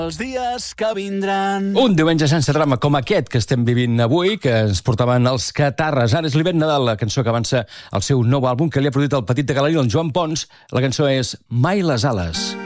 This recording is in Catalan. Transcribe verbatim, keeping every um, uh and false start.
Els dies que vindran... Un diumenge sense drama com aquest que estem vivint avui, que ens portaven els Catarres. Ara és l'Hivern Nadal, la cançó que avança el seu nou àlbum, que li ha produït el petit de galeria, el Joan Pons. La cançó és Mai les ales.